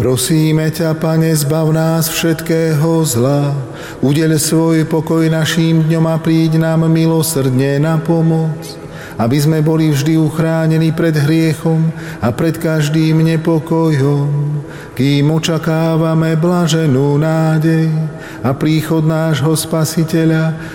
Prosíme ťa, Pane, zbav nás všetkého zla, udeľ svoj pokoj našim dňom a príď nám milosrdne na pomoc, aby sme boli vždy uchránení pred hriechom a pred každým nepokojom, kým očakávame blaženú nádej a príchod nášho Spasiteľa